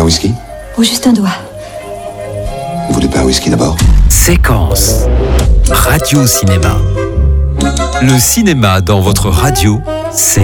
whisky? Ou juste un doigt. Vous voulez pas un whisky d'abord? Séquence. Radio-cinéma. Le cinéma dans votre radio, c'est